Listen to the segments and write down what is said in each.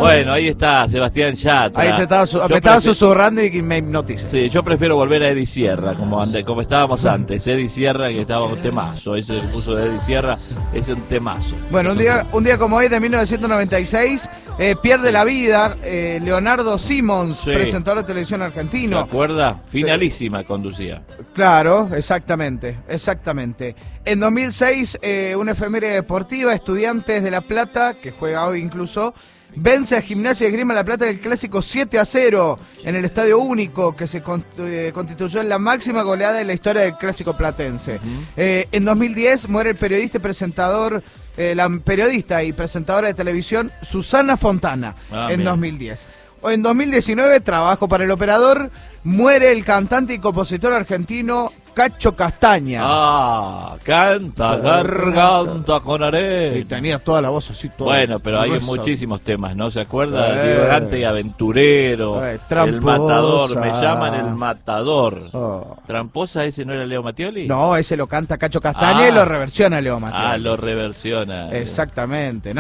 Bueno, ahí está Sebastián Yatra. Ahí me estaba susurrando y me hipnotiza. Sí, yo prefiero volver a Eddie Sierra, como estábamos antes. Eddie Sierra, que estaba un temazo. Ese el puso de Eddie Sierra, es un temazo. Bueno, un día como hoy, de 1996, pierde la vida Leonardo Simons, Sí. presentador de televisión argentino. ¿Te acuerdas? Finalísima conducía. Claro, exactamente. En 2006, una efeméride deportiva, Estudiantes de La Plata, que juega hoy incluso, vence a Gimnasia de Esgrima La Plata en el clásico 7-0 en el Estadio Único, que se constituyó en la máxima goleada de la historia del clásico platense. En 2010 muere el periodista y presentador, la periodista y presentadora de televisión Susana Fontana, en mira. 2010. En 2019, trabajo para el operador, muere el cantante y compositor argentino Cacho Castaña. Canta, garganta con Y arena. tenía toda la voz así, toda Bueno, pero hay gruesa. muchísimos temas, ¿no? ¿Se acuerda? Divagante y aventurero, el tramposa. matador, me llaman el matador. Oh. ¿Tramposa ese no era Leo Mattioli? No, ese lo canta Cacho Castaña y lo reversiona Leo Mattioli. Lo reversiona. Exactamente,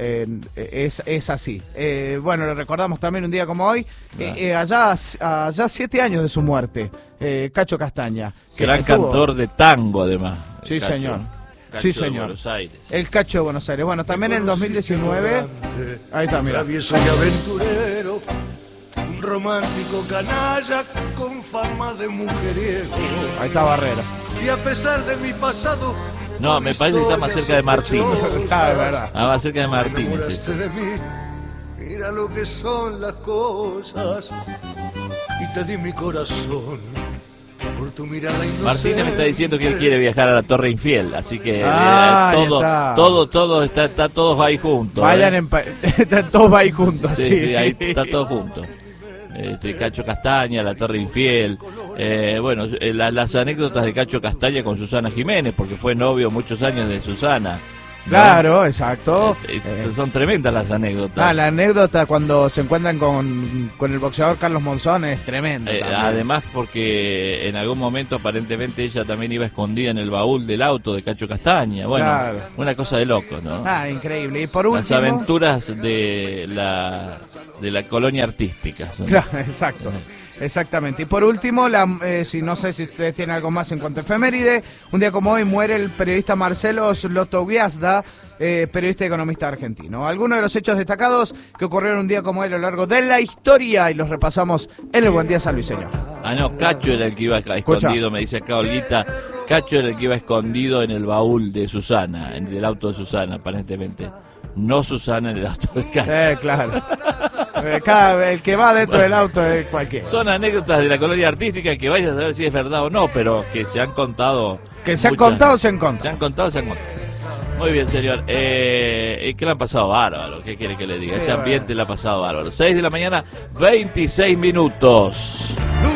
es así. Bueno, lo recordamos también un día como hoy, allá 7 años de su muerte, Cacho Castaña. Gran cantor de tango, además. Sí, Cacho. señor. Cacho Sí, de señor. Buenos Aires. El Cacho de Buenos Aires. Bueno, también en 2019. Ahí está, mira. Travieso y aventurero, un romántico canalla con fama de mujeriego. Ahí está Barrera. Y a pesar de mi pasado. No, me parece que está más cerca de Martínez. Ah, es verdad. Más cerca de Martínez. Enamoraste de mí, mira lo que son las cosas. Y te di mi corazón por tu mirada inocente. Martínez me está diciendo que él quiere viajar a la Torre Infiel, así que Ahí está. todo está todos ahí juntos. Vayan están todos ahí juntos, Sí, sí. sí, ahí está todo junto. Cacho Castaña, la Torre Infiel. Bueno, las anécdotas de Cacho Castaña con Susana Jiménez, porque fue novio muchos años de Susana. ¿no? Claro, exacto. Son tremendas las anécdotas. La anécdota cuando se encuentran con el boxeador Carlos Monzón es tremenda. Además, porque en algún momento aparentemente ella también iba escondida en el baúl del auto de Cacho Castaña. Bueno, Claro. una cosa de locos, ¿no? Increíble. Y por Las último. aventuras de la colonia artística. ¿no? Claro, exacto. Exactamente. Y por último, no sé si ustedes tienen algo más en cuanto a efeméride, un día como hoy muere el periodista Marcelo Slotoviazda, periodista y economista argentino. Algunos de los hechos destacados que ocurrieron un día como hoy a lo largo de la historia y los repasamos en el Buen Día Salviseño. No, Cacho era el que iba escondido, me dice acá Olguita. Cacho era el que iba escondido en el baúl de Susana, del auto de Susana, aparentemente. No Susana en el auto de Cacho. Claro. El que va dentro del auto es cualquiera. Son anécdotas de la colonia artística que vayas a saber si es verdad o no, pero que se han contado. Que se han contado, se han contado. Se han contado, se han contado. Muy bien, señor. Que le han pasado bárbaro. ¿Qué quiere que le diga? Ese ambiente le ha pasado bárbaro. 6 de la mañana, 26 minutos.